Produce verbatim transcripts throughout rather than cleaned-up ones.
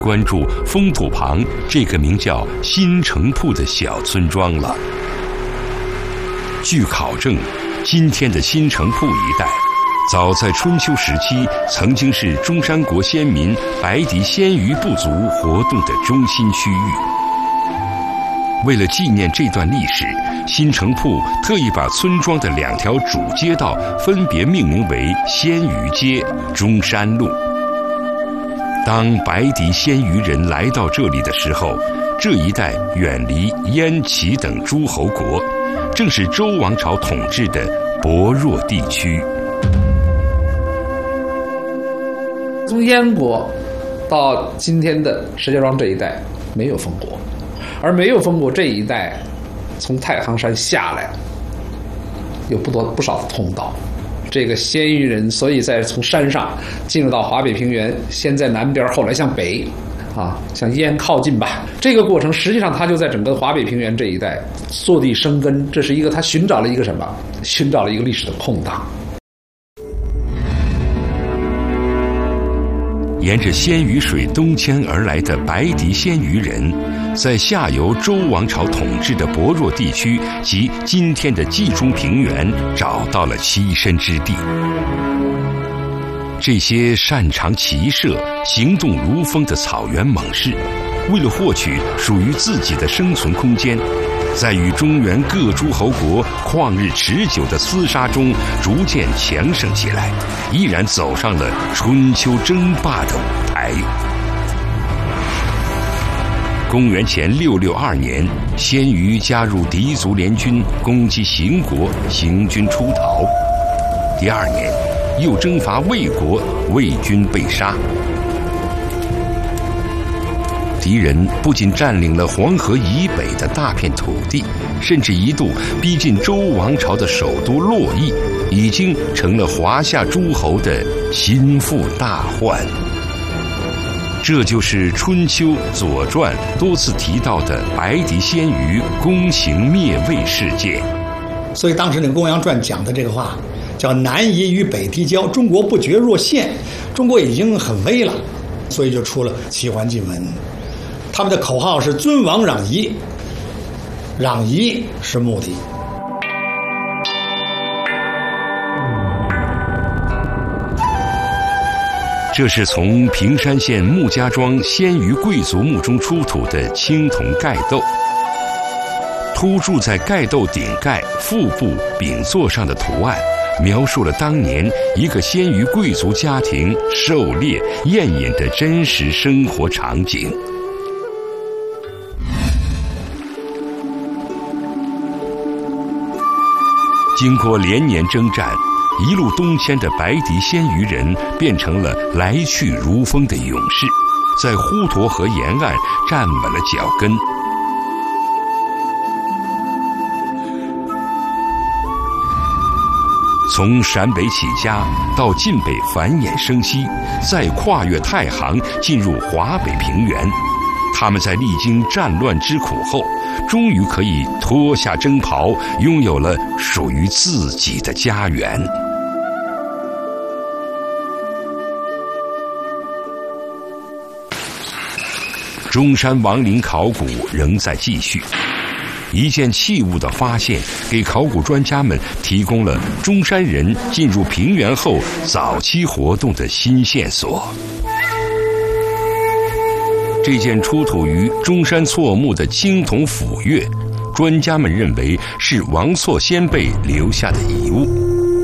关注风土旁这个名叫新城铺的小村庄了。据考证，今天的新城铺一带，早在春秋时期曾经是中山国先民白狄鲜于部族活动的中心区域。为了纪念这段历史，新城铺特意把村庄的两条主街道分别命名为鲜于街、中山路。当白狄鲜于人来到这里的时候，这一带远离燕、齐等诸侯国，正是周王朝统治的薄弱地区。 从燕国到今天的石家庄这一带没有封国，而没有封国这一带，从太行山下来有不多不少的通道。这个鲜于人，所以在从山上进入到华北平原，先在南边，后来向北，啊，向燕靠近吧。这个过程实际上他就在整个华北平原这一带坐地生根，这是一个他寻找了一个什么？寻找了一个历史的空档。 沿着鲜于水东迁而来的白狄鲜于人，在下游周王朝统治的薄弱地区及今天的冀中平原找到了栖身之地。这些擅长骑射、行动如风的草原猛士，为了获取属于自己的生存空间，在与中原各诸侯国旷日持久的厮杀中逐渐强盛起来，依然走上了春秋争霸的舞台。公元前六六二年，鲜于加入狄族联军，攻击邢国，行军出逃。第二年，又征伐魏国，魏军被杀。敌人不仅占领了黄河以北的大片土地，甚至一度逼近周王朝的首都洛邑，已经成了华夏诸侯的心腹大患。这就是春秋、左传多次提到的白狄鲜于攻秦灭魏事件。 所以当时那个公羊传讲的这个话叫南夷与北狄交，中国不绝若县，中国已经很危了，所以就出了齐桓晋文。他们的口号是尊王攘夷，攘夷是目的。 这是从平山县穆家庄鲜于贵族墓中出土的青铜盖斗，突铸在盖斗顶盖、腹部、柄座上的图案，描述了当年一个鲜于贵族家庭狩猎、宴饮的真实生活场景。经过连年征战，一路东迁的白狄鲜于人变成了来去如风的勇士，在滹沱河沿岸站稳了脚跟。从陕北起家，到晋北繁衍生息，再跨越太行进入华北平原，他们在历经战乱之苦后，终于可以脱下征袍，拥有了属于自己的家园。中山王陵考古仍在继续，一件器物的发现，给考古专家们提供了中山人进入平原后早期活动的新线索。这件出土于中山错墓的青铜斧钺，专家们认为是王错先辈留下的遗物。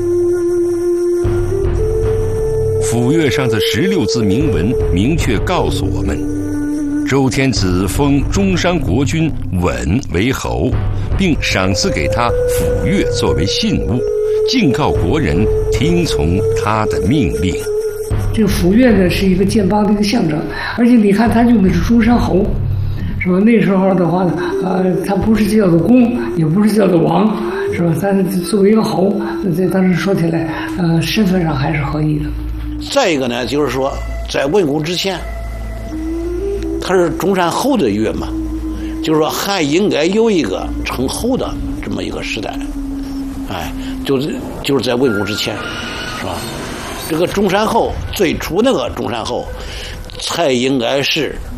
斧钺上的十六字铭文明确告诉我们，周天子封中山国君稳为侯，并赏赐给他斧钺作为信物，敬告国人听从他的命令。 这个斧钺呢是一个建邦的一个象征，而且你看他用的是中山侯，是吧？那时候的话呢，呃，他不是叫做公，也不是叫做王，是吧？但是作为一个侯，在当时说起来，呃，身份上还是合意的。 再一个呢，就是说在文公之前，他是中山侯的钺嘛，就是说还应该有一个称侯的这么一个时代，哎，就是就是在文公之前，是吧？这个中山侯最初那个中山侯， 才应该是